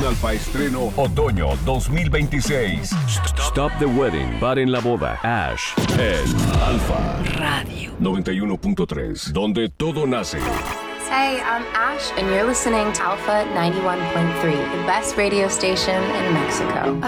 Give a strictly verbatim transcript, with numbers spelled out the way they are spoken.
Alfa estreno Otoño dos mil veintiséis. Stop the wedding. Paren la boda. Ash. En Alfa Radio noventa y uno punto tres, donde todo nace. Hey, I'm Ash, and you're listening to Alpha ninety-one point three, the best radio station in Mexico.